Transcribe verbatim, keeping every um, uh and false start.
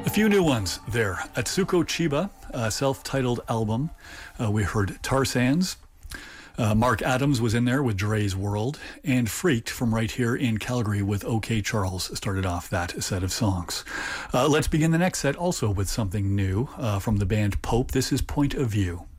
A few new ones there. Atsuko Chiba, a self-titled album. Uh, we heard Tar Sands. Uh, Mark Adams was in there with Dre's World, and Freaked from right here in Calgary with OK Charles started off that set of songs. Uh, let's begin the next set also with something new uh, from the band Pope. This is Point of View.